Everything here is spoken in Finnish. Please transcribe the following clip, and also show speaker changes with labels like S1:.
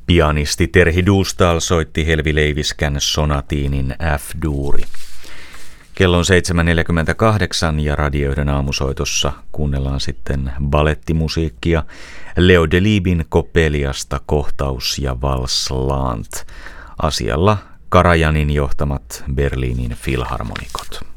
S1: Pianisti Terhi Duustal soitti Helvi Leiviskän sonatiinin F-duuri. Kello on 7.48 ja radioiden aamusoitossa kuunnellaan sitten balettimusiikkia Leo Delibin Coppeliasta kohtaus ja Vals Lant. Asialla Karajanin johtamat Berliinin filharmonikot.